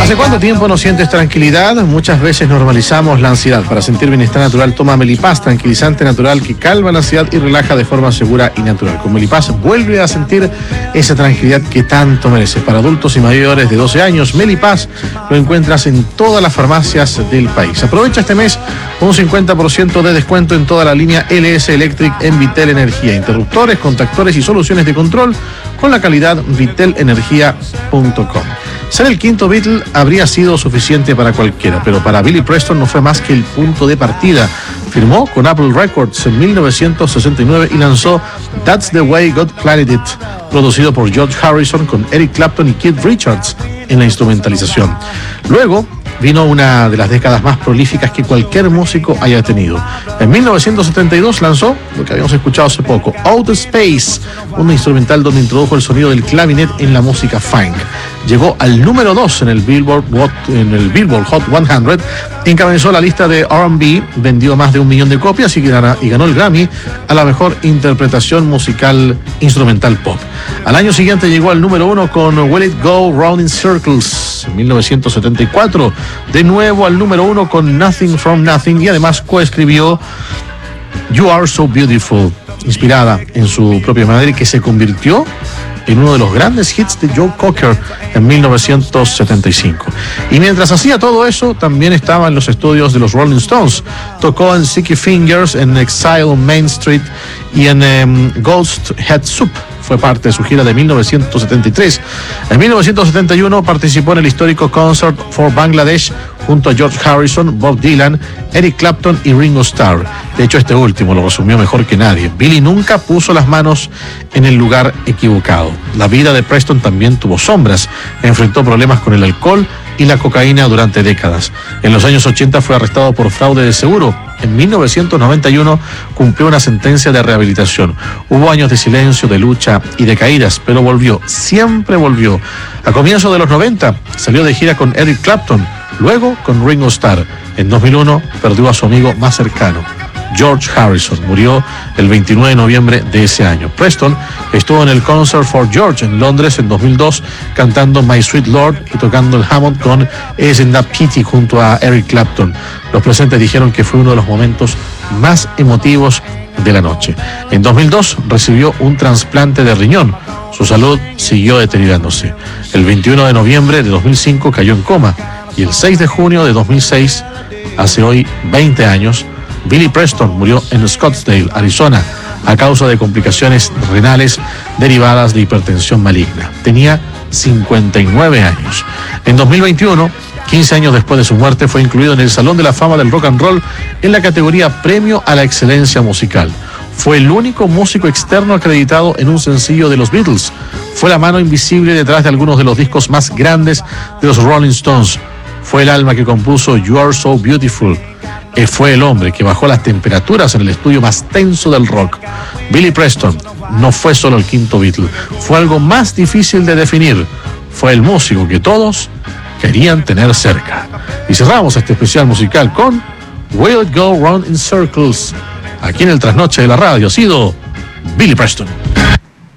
¿Hace cuánto tiempo no sientes tranquilidad? Muchas veces normalizamos la ansiedad. Para sentir bienestar natural, toma Melipaz, tranquilizante natural que calma la ansiedad y relaja de forma segura y natural. Con Melipaz vuelve a sentir esa tranquilidad que tanto mereces. Para adultos y mayores de 12 años, Melipaz lo encuentras en todas las farmacias del país. Aprovecha este mes un 50% de descuento en toda la línea LS Electric en Vitel Energía. Interruptores, contactores y soluciones de control con la calidad vitelenergia.com. Ser el quinto Beatle habría sido suficiente para cualquiera, pero para Billy Preston no fue más que el punto de partida. Firmó con Apple Records en 1969 y lanzó That's the Way God Planned It, producido por George Harrison con Eric Clapton y Keith Richards en la instrumentalización. Luego vino una de las décadas más prolíficas que cualquier músico haya tenido. En 1972 lanzó lo que habíamos escuchado hace poco, Out of Space, un instrumental donde introdujo el sonido del clavinet en la música funk. Llegó al número 2 en el Billboard Hot 100 y encabezó la lista de R&B, vendió más de 1 millón de copias y ganó el Grammy a la mejor interpretación musical instrumental pop. Al año siguiente llegó al número 1 con Will It Go Round in Circles en 1974, de nuevo al número 1 con Nothing from Nothing y además coescribió You Are So Beautiful, inspirada en su propia madre, que se convirtió en uno de los grandes hits de Joe Cocker en 1975. Y mientras hacía todo eso, también estaba en los estudios de los Rolling Stones. Tocó en Sticky Fingers, en Exile on Main Street y en Ghost Head Soup. Fue parte de su gira de 1973. En 1971 participó en el histórico Concert for Bangladesh junto a George Harrison, Bob Dylan, Eric Clapton y Ringo Starr. De hecho, este último lo resumió mejor que nadie. Billy nunca puso las manos en el lugar equivocado. La vida de Preston también tuvo sombras. Enfrentó problemas con el alcohol y la cocaína durante décadas. En los años 80 fue arrestado por fraude de seguro. En 1991 cumplió una sentencia de rehabilitación. Hubo años de silencio, de lucha y de caídas, pero volvió, siempre volvió. A comienzos de los 90 salió de gira con Eric Clapton, luego con Ringo Starr. En 2001 perdió a su amigo más cercano, George Harrison. Murió el 29 de noviembre de ese año. Preston estuvo en el Concert for George en Londres en 2002 cantando My Sweet Lord y tocando el Hammond con Isn't That Pity junto a Eric Clapton. Los presentes dijeron que fue uno de los momentos más emotivos de la noche. En 2002 recibió un trasplante de riñón. Su salud siguió deteriorándose. El 21 de noviembre de 2005 cayó en coma y el 6 de junio de 2006, hace hoy 20 años, Billy Preston murió en Scottsdale, Arizona, a causa de complicaciones renales derivadas de hipertensión maligna. Tenía 59 años. En 2021, 15 años después de su muerte, fue incluido en el Salón de la Fama del Rock and Roll en la categoría Premio a la Excelencia Musical. Fue el único músico externo acreditado en un sencillo de los Beatles. Fue la mano invisible detrás de algunos de los discos más grandes de los Rolling Stones. Fue el alma que compuso You Are So Beautiful. Fue el hombre que bajó las temperaturas en el estudio más tenso del rock. Billy Preston no fue solo el quinto Beatle, fue algo más difícil de definir. Fue el músico que todos querían tener cerca. Y cerramos este especial musical con Will It Go Round in Circles. Aquí en el Trasnoche de la Radio ha sido Billy Preston.